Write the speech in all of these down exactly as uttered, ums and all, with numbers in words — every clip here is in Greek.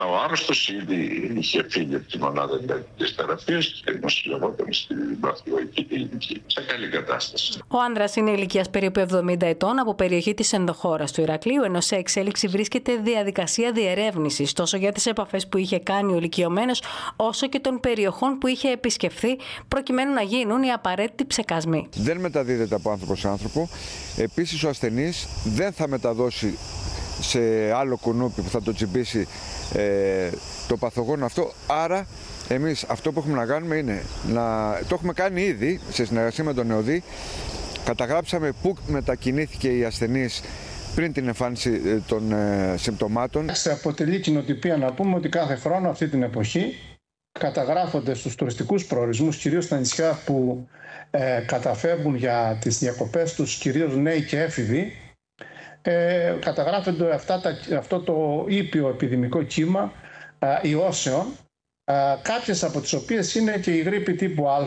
Ο άρρωστος ήδη είχε φύγει από τη μονάδα εντατικής θεραπείας και νοσηλευόταν στην παθολογική κλινική. Σε καλή κατάσταση. Ο άνδρας είναι ηλικίας περίπου εβδομήντα ετών από περιοχή της ενδοχώρας του Ηρακλείου, ενώ σε εξέλιξη βρίσκεται διαδικασία διερεύνησης τόσο για τις επαφές που είχε κάνει ο ηλικιωμένος, όσο και των περιοχών που είχε επισκεφθεί, προκειμένου να γίνουν οι απαραίτητοι ψεκασμοί. Δεν μεταδίδεται από άνθρωπο σε άνθρωπο. Επίσης, ο ασθενής δεν θα μεταδώσει σε άλλο κουνούπι που θα το τσιμπήσει ε, το παθογόνο αυτό. Άρα εμείς αυτό που έχουμε να κάνουμε είναι να το έχουμε κάνει ήδη σε συνεργασία με τον ΕΟΔΗ. Καταγράψαμε πού μετακινήθηκε η ασθενής πριν την εμφάνιση των ε, συμπτωμάτων. Σε αποτελεί κοινοτυπία να πούμε ότι κάθε χρόνο αυτή την εποχή καταγράφονται στους τουριστικούς προορισμούς, κυρίως στα νησιά που ε, καταφεύγουν για τις διακοπές τους, κυρίως νέοι και έφηβοι, Ε, καταγράφεται αυτά τα, αυτό το ήπιο επιδημικό κύμα ε, ιώσεων, ε, κάποιες από τις οποίες είναι και η γρίπη τύπου Α.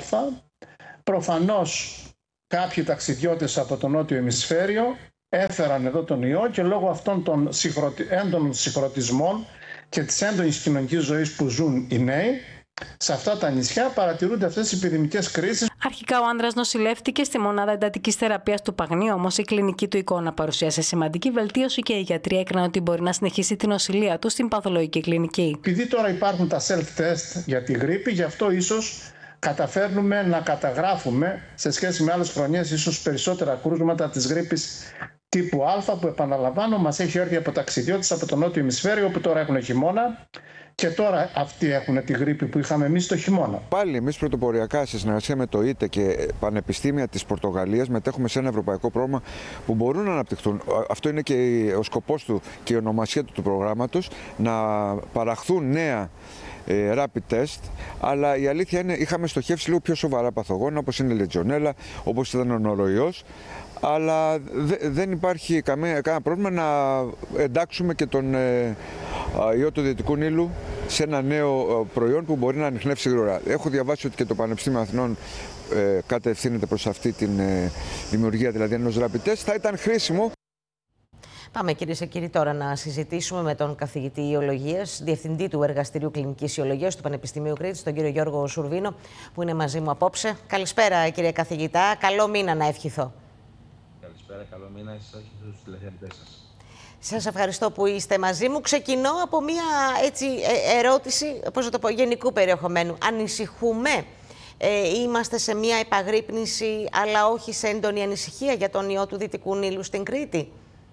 Προφανώς κάποιοι ταξιδιώτες από το νότιο ημισφαίριο έφεραν εδώ τον ιό και λόγω αυτών των συγχρωτι... έντονων συγχρωτισμών και της έντονης κοινωνικής ζωής που ζουν οι νέοι, σε αυτά τα νησιά παρατηρούνται αυτές οι επιδημικές κρίσεις. Αρχικά ο άνδρας νοσηλεύτηκε στη μονάδα εντατικής θεραπείας του Παγνίου, όμως η κλινική του εικόνα παρουσίασε σημαντική βελτίωση και οι γιατροί έκριναν ότι μπορεί να συνεχίσει την νοσηλεία του στην παθολογική κλινική. Επειδή τώρα υπάρχουν τα self-test για τη γρίπη, γι' αυτό ίσως καταφέρνουμε να καταγράφουμε σε σχέση με άλλες χρονιές ίσως περισσότερα κρούσματα της γρίπης τύπου Α, που επαναλαμβάνω μας έχει έρθει από ταξιδιώτες από το νότιο ημισφαίριο, που τώρα έχουν χειμώνα. Και τώρα αυτοί έχουν τη γρίπη που είχαμε εμείς το χειμώνα. Πάλι εμείς πρωτοποριακά σε συνεργασία με το ΙΤΕ και πανεπιστήμια της Πορτογαλίας μετέχουμε σε ένα ευρωπαϊκό πρόγραμμα που μπορούν να αναπτυχθούν. Αυτό είναι και ο σκοπός του και η ονομασία του, του προγράμματος, να παραχθούν νέα ε, rapid test, αλλά η αλήθεια είναι είχαμε στοχεύσει λίγο πιο σοβαρά παθογόνα, όπως είναι η λετζονέλα, όπως ήταν ο νοροϊός. Αλλά δε, δεν υπάρχει καμία, κανένα πρόβλημα να εντάξουμε και τον ε, ιό του Δυτικού Νείλου σε ένα νέο προϊόν που μπορεί να ανιχνεύσει γρήγορα. Έχω διαβάσει ότι και το Πανεπιστήμιο Αθηνών ε, κατευθύνεται προς αυτή τη ε, δημιουργία, δηλαδή ενός rapid test. Θα ήταν χρήσιμο. Πάμε κυρίες και κύριοι τώρα να συζητήσουμε με τον καθηγητή Ιολογίας, διευθυντή του Εργαστηρίου Κλινικής Ιολογίας του Πανεπιστημίου Κρήτης, τον κύριο Γιώργο Σουρβίνο, που είναι μαζί μου απόψε. Καλησπέρα κύριε καθηγητά, καλό μήνα να ευχηθώ. Καλησπέρα, καλό μήνα εσάς και στους τηλεθεατές σας. Σας ευχαριστώ που είστε μαζί μου. Ξεκινώ από μία έτσι, ερώτηση, πώς να το πω, γενικού περιεχομένου. Ανησυχούμε, ε, είμαστε σε μία επαγρύπνηση, αλλά όχι σε έντονη ανησυχία για τον ιό του Δυτικού Νείλου στην Κρήτη.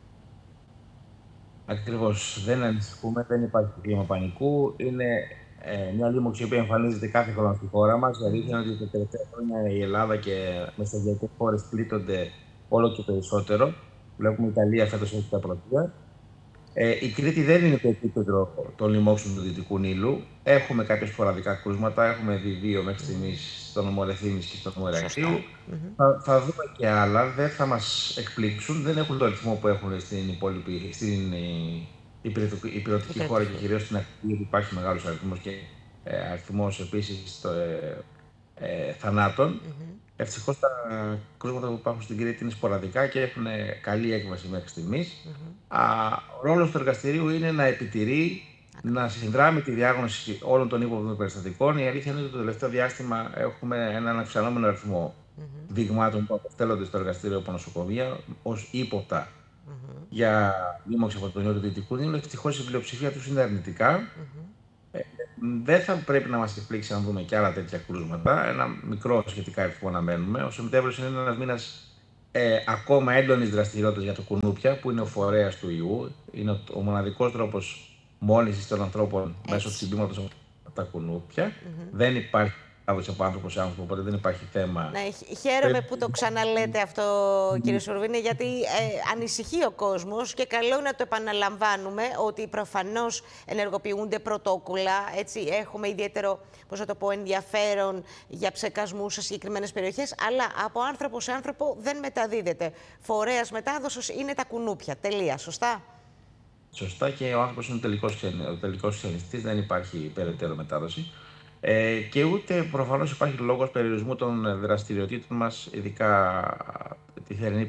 Ακριβώς, δεν ανησυχούμε, δεν υπάρχει κλίμα πανικού. Είναι ε, μια λίμωξη που εμφανίζεται κάθε χρόνο στη χώρα μας. Η αλήθεια είναι ότι τα τελευταία χρόνια η Ελλάδα και μεσογειακές χώρες πλήττονται όλο και περισσότερο. Βλέπουμε η Ιταλία φέτος έχει τα πρωτεία. Ε, η Κρήτη δεν είναι το επίπεδο των λοιμόξεων του Δυτικού Νείλου. Έχουμε κάποια σποραδικά κρούσματα. Έχουμε δει δύο μέχρι στιγμής στον νομό Ρεθύμνης και στον νομό Ηρακλείου. Mm-hmm. θα, θα δούμε και άλλα. Δεν θα μας εκπλήξουν. Δεν έχουν το αριθμό που έχουν στην υπόλοιπη, στην υπηρετική χώρα και κυρίως στην Ακτή. Υπάρχει μεγάλος αριθμός και ε, αριθμός επίσης το, ε, ε, θανάτων. Mm-hmm. Ευτυχώς τα κρούσματα που υπάρχουν στην Κρήτη είναι σποραδικά και έχουν καλή έκβαση μέχρι στιγμής. Mm-hmm. Ο ρόλος του εργαστηρίου είναι να επιτηρεί, να συνδράμει τη διάγνωση όλων των ύποπτων περιστατικών. Η αλήθεια είναι ότι το τελευταίο διάστημα έχουμε έναν αυξανόμενο αριθμό mm-hmm. δειγμάτων που αποστέλλονται στο εργαστήριο από νοσοκομεία ως ύποπτα mm-hmm. για λίμωξη από τον ιό του Δυτικού Νείλου. Ευτυχώς η πλειοψηφία τους είναι αρνητικά. Mm-hmm. Ε, δεν θα πρέπει να μας εκπλήξει αν δούμε και άλλα τέτοια κρούσματα. Ένα μικρό σχετικά αριθμό να μένουμε. Ο Σεπτέμβριος είναι ένας μήνας ε, ακόμα έντονης δραστηριότητας για το κουνούπια, που είναι ο φορέας του ιού. Είναι ο, ο μοναδικός τρόπος μόλυνσης των ανθρώπων έτσι. Μέσω τσιμπήματος από τα κουνούπια. Mm-hmm. Δεν υπάρχει μετάδοση από άνθρωπο σε άνθρωπο, οπότε δεν υπάρχει θέμα. Ναι, χαίρομαι που το ξαναλέτε αυτό, κύριε Σουρβίνη, γιατί ε, ανησυχεί ο κόσμος και καλό είναι να το επαναλαμβάνουμε ότι προφανώς ενεργοποιούνται πρωτόκολλα. Έτσι, έχουμε ιδιαίτερο, πώς να το πω, ενδιαφέρον για ψεκασμούς σε συγκεκριμένες περιοχές, αλλά από άνθρωπο σε άνθρωπο δεν μεταδίδεται. Φορέας μετάδοσης είναι τα κουνούπια. Τελεία. Σωστά. Σωστά, και ο άνθρωπος είναι ο τελικός χιονιστής, δεν υπάρχει περαιτέρω μετάδοση. Ε, και ούτε προφανώς υπάρχει λόγος περιορισμού των δραστηριοτήτων μας, ειδικά τη θερινή